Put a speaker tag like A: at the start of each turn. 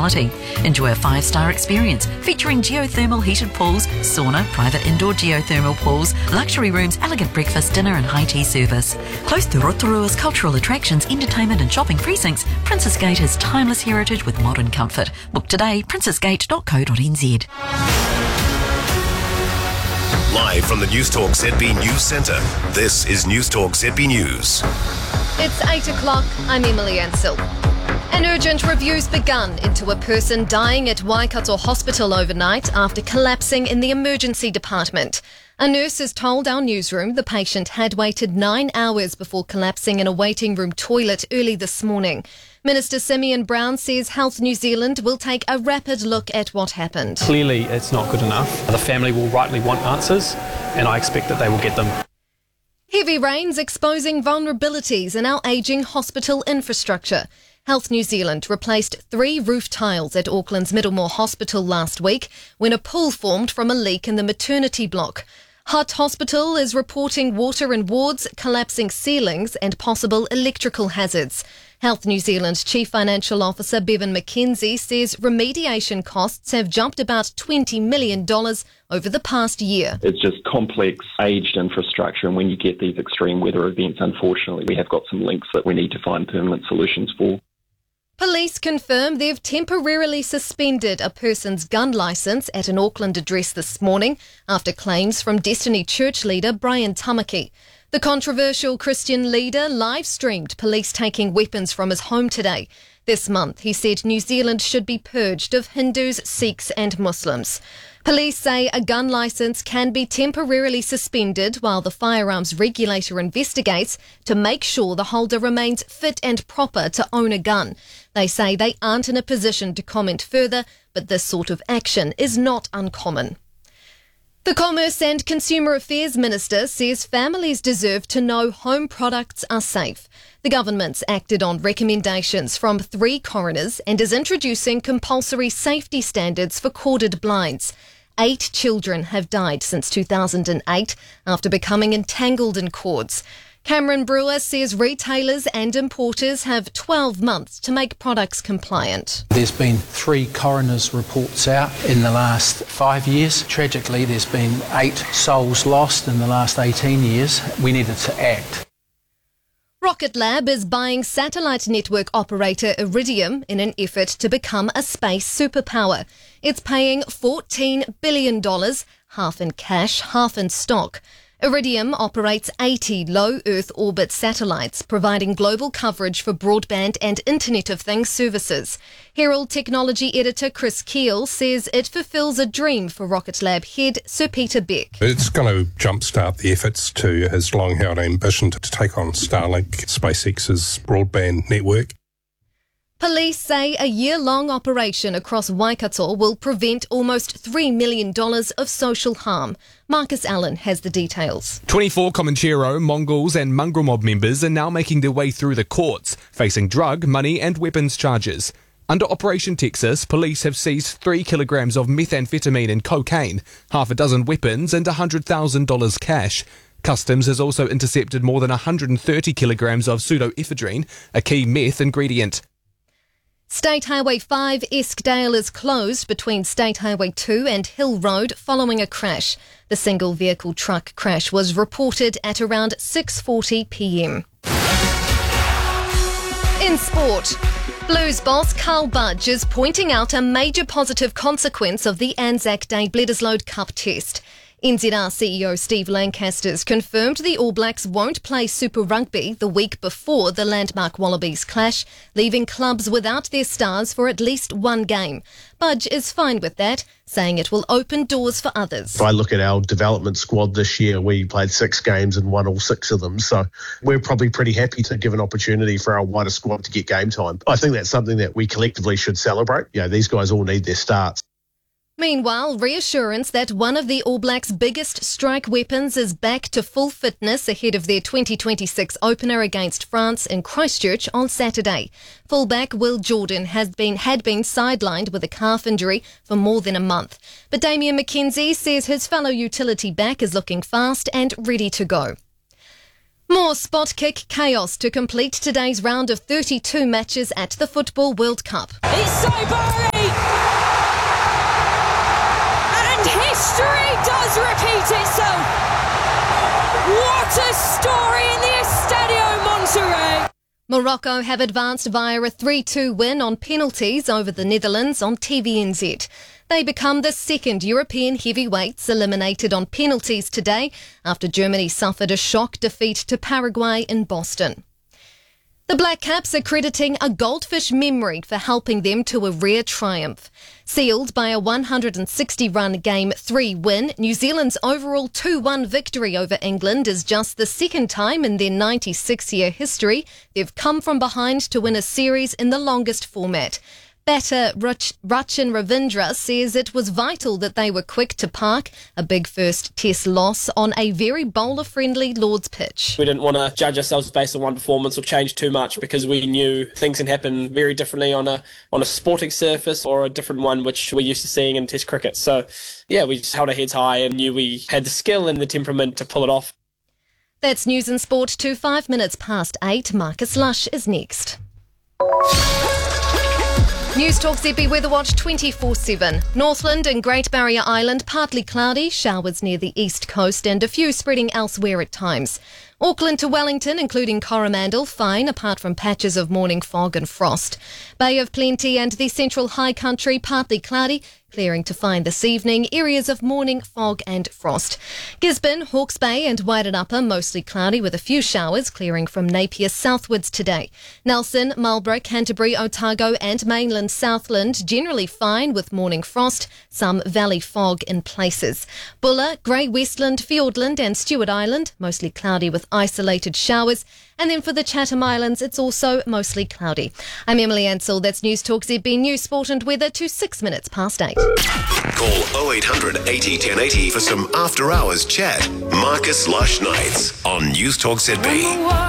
A: hospitality. Enjoy a 5-star experience featuring geothermal heated pools, sauna, private indoor geothermal pools, luxury rooms, elegant breakfast, dinner and high tea service. Close to Rotorua's cultural attractions, entertainment and shopping precincts, Princes Gate has timeless heritage with modern comfort. Book today, princesgate.co.nz.
B: Live from the Newstalk ZB News Centre, this is Newstalk ZB News.
C: It's 8 o'clock. I'm Emily Ansell. An urgent review's begun into a person dying at Waikato Hospital overnight after collapsing in the emergency department. A nurse has told our newsroom the patient had waited 9 hours before collapsing in a waiting room toilet early this morning. Minister Simeon Brown says Health New Zealand will take a rapid look at what happened.
D: Clearly, it's not good enough. The family will rightly want answers, and I expect that they will get them.
C: Heavy rains exposing vulnerabilities in our ageing hospital infrastructure. Health New Zealand replaced 3 roof tiles at Auckland's Middlemore Hospital last week when a pool formed from a leak in the maternity block. Hutt Hospital is reporting water in wards, collapsing ceilings and possible electrical hazards. Health New Zealand Chief Financial Officer Bevan McKenzie says remediation costs have jumped about $20 million over the past year.
E: It's just complex, aged infrastructure, and when you get these extreme weather events, unfortunately, we have got some links that we need to find permanent solutions for.
C: Police confirm they've temporarily suspended a person's gun licence at an Auckland address this morning after claims from Destiny Church leader Brian Tamaki. The controversial Christian leader live-streamed police taking weapons from his home today. This month, he said New Zealand should be purged of Hindus, Sikhs and Muslims. Police say a gun licence can be temporarily suspended while the firearms regulator investigates to make sure the holder remains fit and proper to own a gun. They say they aren't in a position to comment further, but this sort of action is not uncommon. The Commerce and Consumer Affairs Minister says families deserve to know home products are safe. The government's acted on recommendations from 3 coroners and is introducing compulsory safety standards for corded blinds. 8 children have died since 2008 after becoming entangled in cords. Cameron Brewer says retailers and importers have 12 months to make products compliant.
F: There's been 3 coroner's reports out in the last 5 years. Tragically, there's been 8 souls lost in the last 18 years. We needed to act.
C: Rocket Lab is buying satellite network operator Iridium in an effort to become a space superpower. It's paying $14 billion, half in cash, half in stock. Iridium operates 80 low Earth orbit satellites, providing global coverage for broadband and Internet of Things services. Herald technology editor Chris Keel says it fulfills a dream for Rocket Lab head Sir Peter Beck.
G: It's going to jumpstart the efforts to his long-held ambition to take on Starlink, SpaceX's broadband network.
C: Police say a year-long operation across Waikato will prevent almost $3 million of social harm. Marcus Allen has the details.
H: 24 Comanchero, Mongols and mongrel mob members are now making their way through the courts, facing drug, money and weapons charges. Under Operation Texas, police have seized 3 kilograms of methamphetamine and cocaine, half a dozen weapons and $100,000 cash. Customs has also intercepted more than 130 kilograms of pseudoephedrine, a key meth ingredient.
C: State Highway 5 Eskdale is closed between State Highway 2 and Hill Road following a crash. The single vehicle truck crash was reported at around 6:40 p.m. In sport, Blues boss Carl Budge is pointing out a major positive consequence of the Anzac Day Bledisloe Cup test. NZR CEO Steve Lancaster's confirmed the All Blacks won't play Super Rugby the week before the landmark Wallabies clash, leaving clubs without their stars for at least one game. Budge is fine with that, saying it will open doors for others.
I: If I look at our development squad this year, we played 6 games and won all 6 of them. So we're probably pretty happy to give an opportunity for our wider squad to get game time. I think that's something that we collectively should celebrate. You know, these guys all need their starts.
C: Meanwhile, reassurance that one of the All Blacks' biggest strike weapons is back to full fitness ahead of their 2026 opener against France in Christchurch on Saturday. Fullback Will Jordan had been sidelined with a calf injury for more than a month. But Damian McKenzie says his fellow utility back is looking fast and ready to go. More spot kick chaos to complete today's round of 32 matches at the Football World Cup.
J: It's so boring! What a story in the Estadio Monterrey!
C: Morocco have advanced via a 3-2 win on penalties over the Netherlands on TVNZ. They become the second European heavyweights eliminated on penalties today after Germany suffered a shock defeat to Paraguay in Boston. The Black Caps are crediting a goldfish memory for helping them to a rare triumph. Sealed by a 160-run Game 3 win, New Zealand's overall 2-1 victory over England is just the second time in their 96-year history they've come from behind to win a series in the longest format. Batter Rachin Ravindra says it was vital that they were quick to park a big first test loss on a very bowler-friendly Lord's pitch.
K: We didn't want to judge ourselves based on one performance or change too much because we knew things can happen very differently on a sporting surface or a different one which we're used to seeing in Test cricket. So, yeah, we just held our heads high and knew we had the skill and the temperament to pull it off.
C: That's News and Sport to 5 minutes past 8. Marcus Lush is next. News Talk ZB Weather Watch 24/7. Northland and Great Barrier Island partly cloudy, showers near the east coast and a few spreading elsewhere at times. Auckland to Wellington, including Coromandel, fine apart from patches of morning fog and frost. Bay of Plenty and the central high country partly cloudy, clearing to fine this evening, areas of morning fog and frost. Gisborne, Hawke's Bay and Wairanapa mostly cloudy with a few showers, clearing from Napier southwards today. Nelson, Marlborough, Canterbury, Otago and mainland Southland generally fine with morning frost, some valley fog in places. Buller, Grey Westland, Fiordland and Stewart Island mostly cloudy with isolated showers. And then for the Chatham Islands, it's also mostly cloudy. I'm Emily Ansell. That's News Talk ZB News, Sport and Weather to 6 minutes past 8.
B: Call 0800 80 1080 for some after-hours chat. Marcus Lush Nights on News Talk ZB.